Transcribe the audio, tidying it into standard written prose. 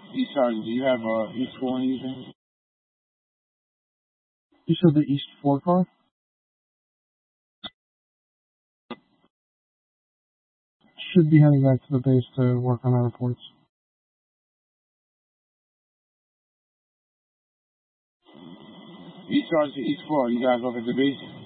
East Sergeant, do you have East 4 anything? You said the East 4 car? Should be heading back to the base to work on our reports. East Sergeant, East 4, you guys over at the base?